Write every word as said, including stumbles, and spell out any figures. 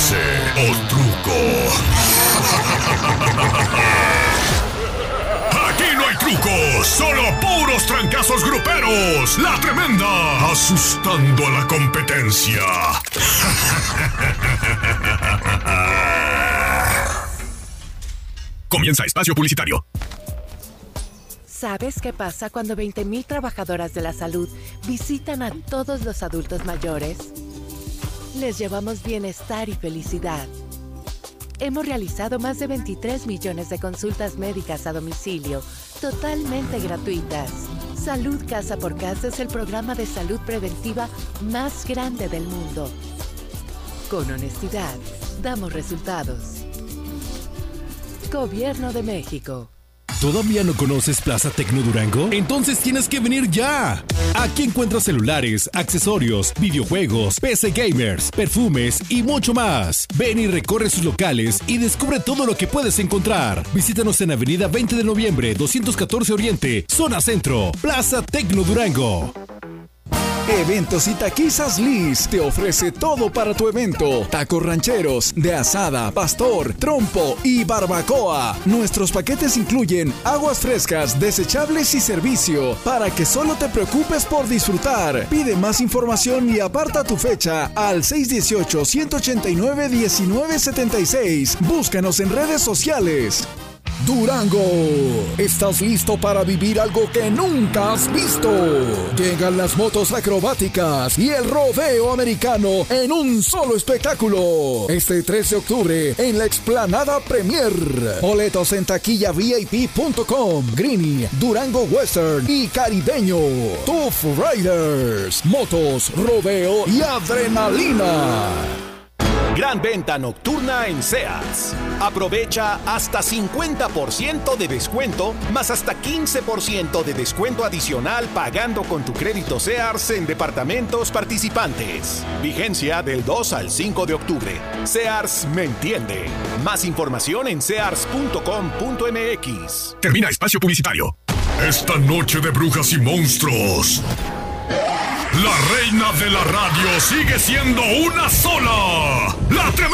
pase o truco. Aquí no hay trucos, solo puros trancazos gruperos. La Tremenda, asustando a la competencia. Comienza espacio publicitario. ¿Sabes qué pasa cuando veinte mil trabajadoras de la salud visitan a todos los adultos mayores? Les llevamos bienestar y felicidad. Hemos realizado más de veintitrés millones de consultas médicas a domicilio, totalmente gratuitas. Salud Casa por Casa es el programa de salud preventiva más grande del mundo. Con honestidad, damos resultados. Gobierno de México. ¿Todavía no conoces Plaza Tecno Durango? Entonces tienes que venir ya. Aquí encuentras celulares, accesorios, videojuegos, P C gamers, perfumes y mucho más. Ven y recorre sus locales y descubre todo lo que puedes encontrar. Visítanos en Avenida veinte de noviembre, doscientos catorce Oriente, Zona Centro, Plaza Tecno Durango. Eventos y Taquizas Liz te ofrece todo para tu evento. Tacos rancheros, de asada, pastor, trompo y barbacoa. Nuestros paquetes incluyen aguas frescas, desechables y servicio para que solo te preocupes por disfrutar. Pide más información y aparta tu fecha al seis uno ocho, uno ocho nueve, uno nueve siete seis. Búscanos en redes sociales. Durango, ¿estás listo para vivir algo que nunca has visto? Llegan las motos acrobáticas y el rodeo americano en un solo espectáculo. Este tres de octubre en la Explanada Premier. Boletos en taquilla V I P punto com, Greeny, Durango Western y Caribeño. Tough Riders, motos, rodeo y adrenalina. Gran venta nocturna en Sears. Aprovecha hasta cincuenta por ciento de descuento, más hasta quince por ciento de descuento adicional pagando con tu crédito Sears en departamentos participantes. Vigencia del dos al cinco de octubre. Sears me entiende. Más información en sears punto com punto m x. Termina espacio publicitario. Esta noche de brujas y monstruos, la reina de la radio sigue siendo una sola. La Tremenda.